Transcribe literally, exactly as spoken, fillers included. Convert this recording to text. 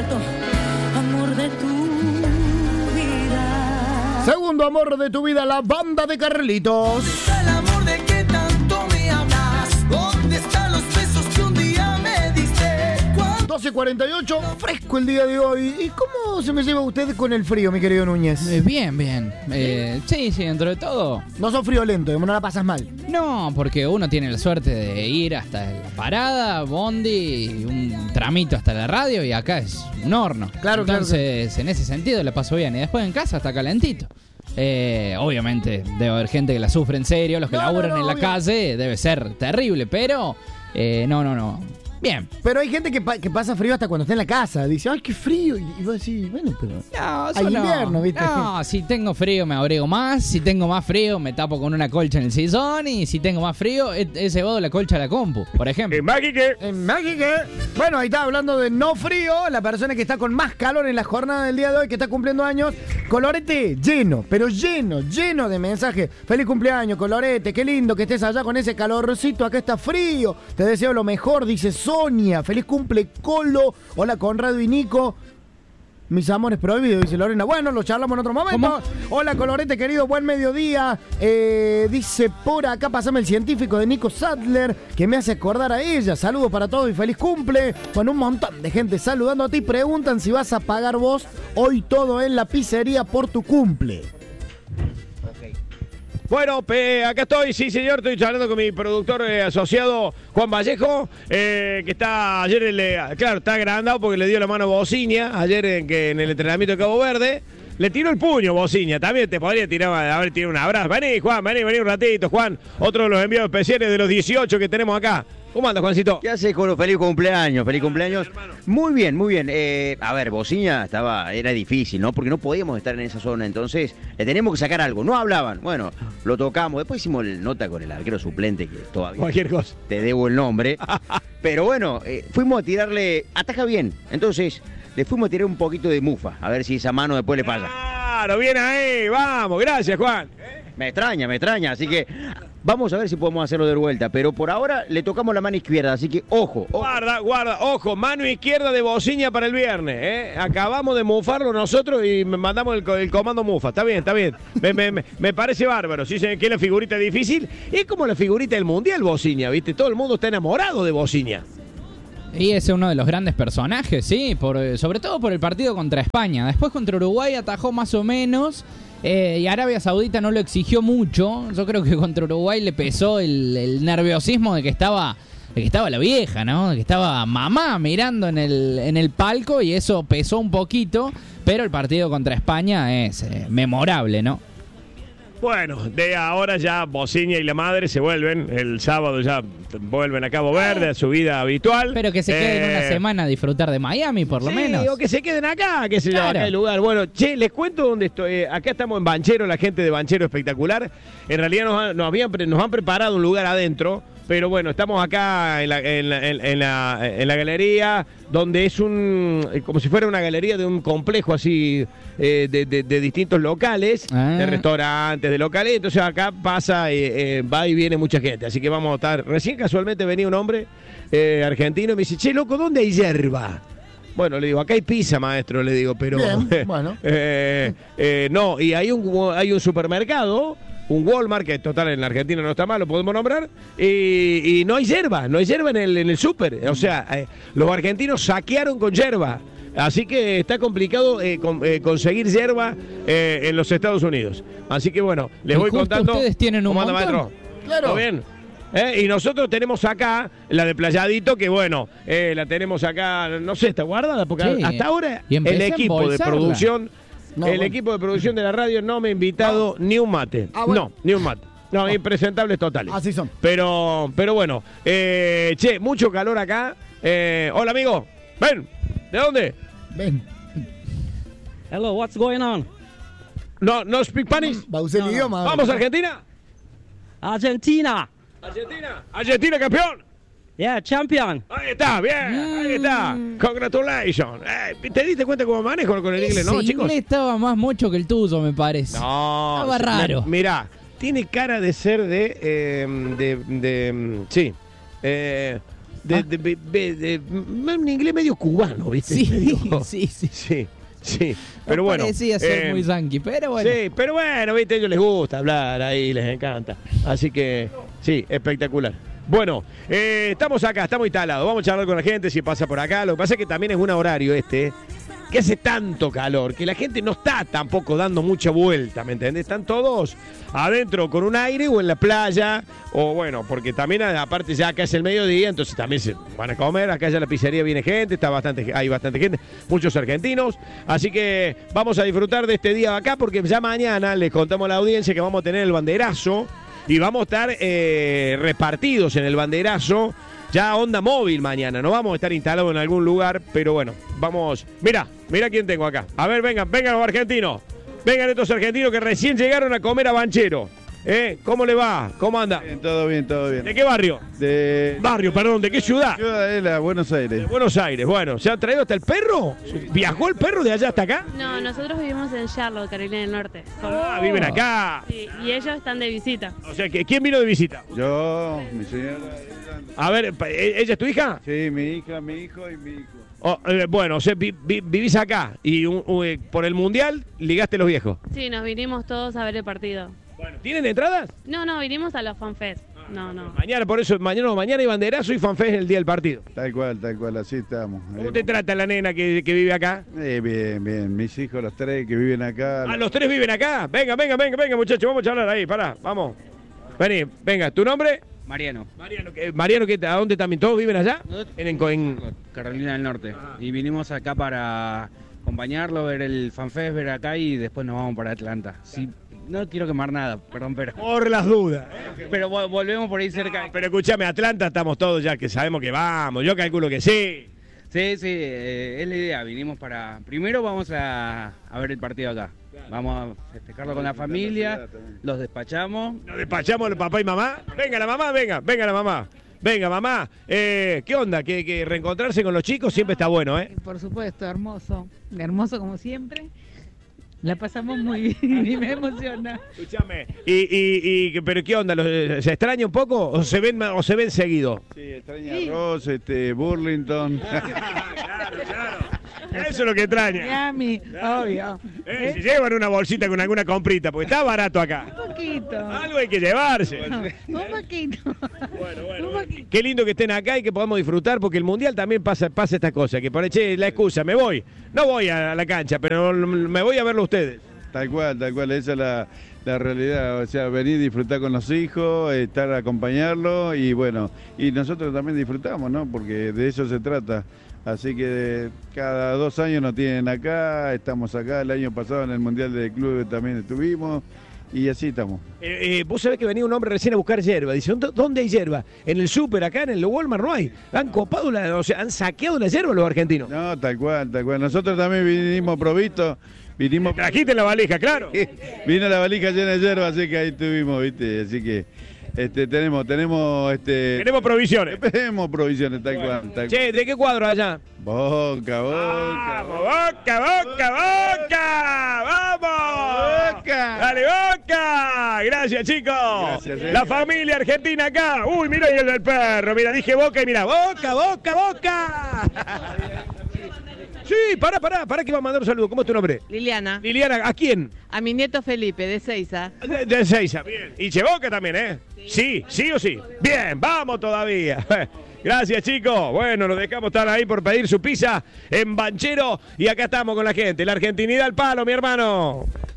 muerto, amor de tu vida. Segundo amor de tu vida, la banda de Carlitos. ¿Dónde está el amor de que tanto me hablas? ¿Dónde están los besos que un día me diste? doce cuarenta y ocho, fresco el día de hoy. ¿Y cómo se me lleva usted con el frío, mi querido Núñez? Eh, bien, bien. Eh, sí, sí, dentro de todo. No sos friolento, no la pasas mal. No, porque uno tiene la suerte de ir hasta la parada, bondi, un tramito hasta la radio y acá es un horno. Claro, Entonces, claro. en ese sentido la paso bien. Y después en casa está calentito. Eh, obviamente debe haber gente que la sufre en serio, los que No, laburan no, no, en la obvio. calle, debe ser terrible, pero eh, no, no, no. Bien. Pero hay gente que, pa- que pasa frío hasta cuando está en la casa. Dice, ay, qué frío. Y, y vos decís, bueno, pero... No, eso hay no. invierno, ¿viste? No, si tengo frío me abrigo más, si tengo más frío me tapo con una colcha en el sillón y si tengo más frío he, he llevado la colcha a la compu, por ejemplo. En Máquique. En Máquique. Bueno, ahí está hablando de no frío, la persona que está con más calor en la jornada del día de hoy, que está cumpliendo años. Colorete lleno, pero lleno, lleno de mensajes. Feliz cumpleaños, Colorete, qué lindo que estés allá con ese calorcito, acá está frío. Te deseo lo mejor, dice Sonia. Feliz cumple, Colo. Hola, Conrado y Nico. Mis amores prohibidos, dice Lorena. Bueno, lo charlamos en otro momento. ¿Cómo? Hola, Colorete, querido, buen mediodía. Eh, dice por acá, pasame el científico de Nico Sadler, que me hace acordar a ella. Saludos para todos y feliz cumple. Con un montón de gente saludando a ti. Preguntan si vas a pagar vos hoy todo en la pizzería por tu cumple. Bueno, pe, acá estoy, sí señor, estoy charlando con mi productor eh, asociado Juan Vallejo, eh, que está ayer, el, eh, claro, está agrandado porque le dio la mano a Bociña, ayer en, que, en el entrenamiento de Cabo Verde, le tiró el puño Bociña, también te podría tirar, haber tirado un abrazo. Vení Juan, vení, vení un ratito Juan, otro de los enviados especiales de los dieciocho que tenemos acá. ¿Cómo andas, Juancito? ¿Qué haces, Colo? Feliz cumpleaños, feliz cumpleaños. Muy bien, muy bien. Eh, a ver, Bociña estaba, era difícil, ¿no? Porque no podíamos estar en esa zona, entonces le teníamos que sacar algo. No hablaban. Bueno, lo tocamos. Después hicimos el nota con el arquero suplente, que todavía Cualquier cosa. te debo el nombre. Pero bueno, eh, fuimos a tirarle, ataca bien. Entonces, le fuimos a tirar un poquito de mufa, a ver si esa mano después le pasa. Claro, bien ahí, vamos, gracias Juan. Me extraña, me extraña, así que vamos a ver si podemos hacerlo de vuelta. Pero por ahora le tocamos la mano izquierda, así que ojo, ojo. Guarda, guarda, ojo, mano izquierda de Bociña para el viernes, ¿eh? Acabamos de mufarlo nosotros y mandamos el, el comando mufa. Está bien, está bien. Me, me, me, me parece bárbaro. Si dicen que es la figurita difícil, es como la figurita del Mundial Bociña, ¿viste? Todo el mundo está enamorado de Bociña. Y ese es uno de los grandes personajes, sí, por, sobre todo por el partido contra España. Después contra Uruguay atajó más o menos. Eh, y Arabia Saudita no lo exigió mucho. Yo creo que contra Uruguay le pesó el, el nerviosismo de que estaba de que estaba la vieja, ¿no? De que estaba mamá mirando en el, en el palco y eso pesó un poquito. Pero el partido contra España es eh, memorable, ¿no? Bueno, de ahora ya Bociña y la madre se vuelven. El sábado ya vuelven a Cabo Verde, a su vida habitual. Pero que se queden Eh, una semana a disfrutar de Miami, por lo sí, menos. o que se queden acá, que se Claro. acá el lugar. Bueno, che, les cuento dónde estoy. Eh, acá estamos en Banchero, la gente de Banchero espectacular. En realidad nos han, nos habían pre- nos han preparado un lugar adentro, pero bueno, estamos acá en la, en la, en- en la, en la galería, donde es un, eh, como si fuera una galería de un complejo así, eh, de, de- de distintos locales, Ah. de restaurantes, de locales. Entonces acá pasa, eh, eh, va y viene mucha gente. Así que vamos a estar. Recién casualmente venía un hombre eh, argentino y me dice, che, loco, ¿dónde hay yerba? Bueno, le digo, acá hay pizza, maestro, le digo, pero... Bien, bueno. eh, eh, no, y hay un, hay un supermercado, un Walmart, que total en la Argentina no está mal, lo podemos nombrar, y, y no hay yerba, no hay yerba en el, en el súper. O sea, eh, los argentinos saquearon con yerba. Así que está complicado eh, con, eh, conseguir yerba eh, en los Estados Unidos. Así que bueno, les Y voy justo contando. ustedes tienen un ¿Cómo anda, montón. maestro? Claro. ¿Todo bien? ¿Eh? Y nosotros tenemos acá la de Playadito, que bueno, eh, la tenemos acá, no sé, está guardada, porque Sí. hasta ahora Y el empecé a equipo de embolsarla. producción, No, el bueno. equipo de producción de la radio no me ha invitado ni un mate. Ah, bueno. No, ni un mate. No, impresentables totales. Así son. Pero, pero bueno, eh, che, mucho calor acá. Eh, hola, amigo. Ven, ¿de dónde? Ven, Hello, what's going on? No, no speak Spanish. va a usar el idioma. Vamos, Argentina. Argentina. Argentina. Argentina, campeón. Yeah, champion. Ahí está, bien, ahí está. Congratulations. Eh, ¿Te diste cuenta cómo manejo con el inglés, no, Ese chicos? inglés estaba más mocho que el tuyo, me parece. No. Estaba raro. Mirá, tiene cara de ser de... eh, de, de sí. Eh, de, de- de- de- de- un inglés medio cubano, ¿viste? Sí, Medio- sí, sí. sí, sí. Pero No bueno. parecía ser eh, muy yankee, pero bueno. Sí, pero bueno, viste, a ellos les gusta hablar ahí, les encanta. Así que, sí, espectacular. Bueno, eh, estamos acá, estamos instalados. Vamos a charlar con la gente si pasa por acá. Lo que pasa es que también es un horario este, que hace tanto calor, que la gente no está tampoco dando mucha vuelta, ¿me entendés? Están todos adentro con un aire o en la playa, o bueno, porque también aparte ya acá es el mediodía, entonces también se van a comer. Acá ya la pizzería viene gente, está bastante, hay bastante gente, muchos argentinos. Así que vamos a disfrutar de este día acá, porque ya mañana les contamos a la audiencia que vamos a tener el banderazo. Y vamos a estar eh, repartidos en el banderazo, ya onda móvil mañana. No vamos a estar instalados en algún lugar, pero bueno, vamos. Mira, mira quién tengo acá. A ver, vengan, vengan los argentinos. Vengan estos argentinos que recién llegaron a comer a Banchero. ¿Eh? ¿Cómo le va? ¿Cómo anda? Bien, todo bien, todo bien. ¿De qué barrio? De Barrio, perdón, ¿de qué ciudad? Ciudadela, Buenos De Aires. Buenos Aires. Bueno, ¿se han traído hasta el perro? ¿Viajó el perro de allá hasta acá? No, nosotros vivimos en Charlotte, Carolina del Norte. Ah, viven acá. Sí, y ellos están de visita. O sea, que ¿quién vino de visita? Yo, mi señora. A ver, pa- ¿ella es tu hija? Sí, mi hija, mi hijo y mi hijo. Oh, eh, bueno, o sea, vi- vi- vivís acá y un- un- eh, por el Mundial ligaste los viejos. Sí, nos vinimos todos a ver el partido. Bueno, ¿tienen entradas? No, no, vinimos a los FanFest. No, no. Mañana, por eso, mañana, no, mañana hay banderazo y fanfest el día del partido. Tal cual, tal cual, así estamos. ¿Cómo Eh, te trata la nena que, que vive acá? eh, bien, bien. Mis hijos, los tres que viven acá. Ah, los tres viven acá. Venga, venga, venga, venga, muchachos, vamos a charlar ahí, pará, vamos. Vení, venga, ¿tu nombre? Mariano, Mariano, ¿qué- Mariano, ¿qué, ¿a dónde también? ¿Todos viven allá? En, en, en- Carolina del Norte. Y vinimos acá para acompañarlo, ver el FanFest, ver acá y después nos vamos para Atlanta. Sí, no quiero quemar nada, perdón, pero, Por las dudas. pero vol- volvemos por ahí cerca. Pero escúchame, Atlanta estamos todos ya que sabemos que vamos. Yo calculo que sí. Sí, sí, eh, es la idea. Vinimos para... Primero vamos a, a ver el partido acá. Vamos a festejarlo con la familia, los despachamos. Nos despachamos el papá y mamá. Venga la mamá, venga, venga la mamá. Venga, mamá. Eh, ¿Qué onda? Que, que reencontrarse con los chicos siempre está bueno, ¿eh? Por supuesto, hermoso. Hermoso como siempre. La pasamos muy bien y me emociona. Escúchame. Y, y, y, pero ¿qué onda? ¿Los- ¿Se extraña un poco o se ven o se ven seguido? Sí, extraña Sí. Ross, este, Burlington. Claro, claro. Eso es lo que extraña. Miami, obvio. Eh, si llevan una bolsita con alguna comprita, porque está barato acá. Un poquito. Algo hay que llevarse. Un poquito. Bueno, bueno, Un poquito. Qué lindo que estén acá y que podamos disfrutar, porque el Mundial también pasa, pasa estas cosas, que por che, la excusa, me voy. No voy a la cancha, pero me voy a verlo a ustedes. Tal cual, tal cual, esa es la, la realidad. O sea, venir a disfrutar con los hijos, estar a acompañarlos y bueno, y nosotros también disfrutamos, ¿no? Porque de eso se trata. Así que cada dos años nos tienen acá, estamos acá, el año pasado en el Mundial de Clubes también estuvimos y así estamos. Eh, eh, vos sabés que venía un hombre recién a buscar hierba. Dice, ¿dó- ¿dónde hay hierba? En el súper, acá en el Walmart no hay. Han copado, la, o sea, han saqueado la hierba los argentinos. No, tal cual, tal cual. Nosotros también vinimos provistos, vinimos... Trajiste la valija, claro. Vino la valija llena de hierba, así que ahí estuvimos, ¿viste? Así que este, tenemos, tenemos, este... Tenemos provisiones. Tenemos provisiones, tal cual, tal cual. Che, ¿de qué cuadro allá? Boca, boca. ¡Vamos, Boca, Boca, Boca! ¡Vamos! Boca. ¡Dale, Boca! Gracias, chicos. Gracias, eh. La familia argentina acá. Uy, mira ahí el del perro. Mira, dije Boca y mira, Boca, Boca, Boca. Sí, pará, pará, pará que va a mandar un saludo. ¿Cómo es tu nombre? Liliana, Liliana, ¿a quién? a mi nieto Felipe de Seiza. De, de Seiza, bien. Y Che Boca también, ¿eh? Sí, sí o sí. Bien, vamos todavía. Gracias, chicos. Bueno, nos dejamos estar ahí por pedir su pizza en Banchero. Y acá estamos con la gente. La argentinidad al palo, mi hermano.